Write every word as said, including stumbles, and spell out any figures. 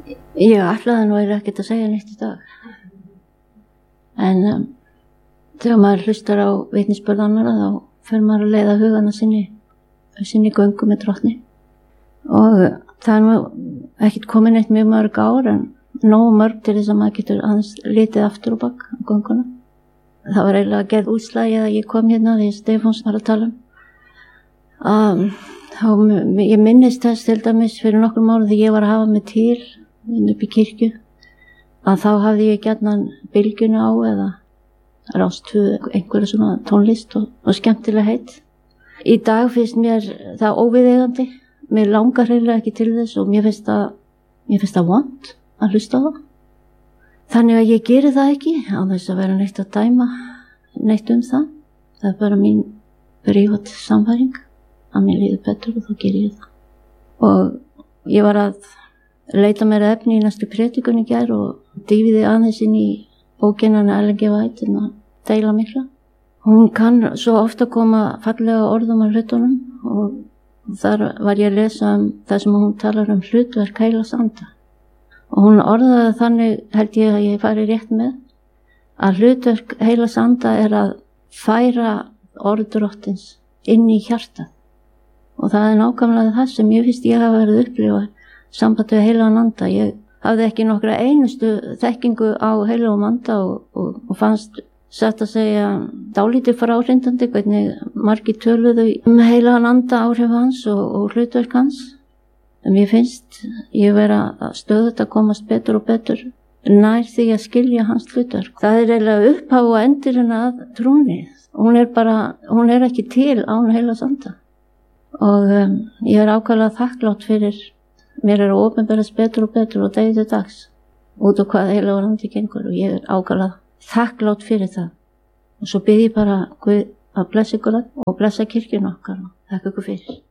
Ég ætlaði nú eiginlega ekkert að segja neitt í dag. En um, þegar maður hlustar á vitnisburð annarra þá fer maður að leiða hugana sinni, sinni göngu með drottni. Og uh, það er nú ekkert komin eitt mjög mörg ár en nógu mörg til þess að maður getur aðeins litið aftur og bak á gönguna. Það var eiginlega gerð útslagi að ég kom hérna því Stefáns var að tala um. Um, og ég minnist þess til dæmis fyrir nokkrum árum þegar ég var að hafa mig til upp í kirkju að þá hafði ég gjarnan bylgjuna á eða rástu einhverja svona tónlist og, og skemmtilega heitt. Í dag finnst mér það óviðeigandi, mér langar hreinlega ekki til þess og mér finnst það mér finnst það vont að hlusta á það. Þannig að ég geri það ekki á þess að vera neitt að dæma neitt um það. Það er bara mín prívat samfæring að mér líður betur og þá ger ég það. Og ég var að leita mér efni í næstu prédikun í gær og dýfiði aðeins inn í bókina Ellen G. White en að deila mikla. Hún kann svo ofta koma fallega orðum af hlutunum og þar var ég að lesa um það sem hún talar um hlutverk heilags anda. Og hún orðaði þannig, held ég að ég fari rétt með, að hlutverk heilags anda er að færa orð drottins inn í hjartað. Og það er nákvæmlega það sem ég finnst ég hafa verið upplifa samband við heilagan anda. Ég hafði ekki nokkra einustu þekkingu á heilagum anda og, og, og fannst satt að segja dálítið fráhrindandi hvernig margir töluðu um heilagan anda, áhrif hans og, og hlutverk hans. En mér finnst ég vera stöðugt að komast betur og betur nær því að skilja hans hlutverk. Það er eiginlega upphaf og endurinn að trúnni. Hún er bara, hún er ekki til án heilags anda. Og um, ég er ákaflega þakklátt fyrir mér er að opinberast betur og betur og degi til dags út á hvað heilagur andi gengur og ég er ákaflega þakklátt fyrir það. Og svo bið ég bara Guð að blessa ykkur og blessa kirkjuna okkar og þakka ykkur fyrir.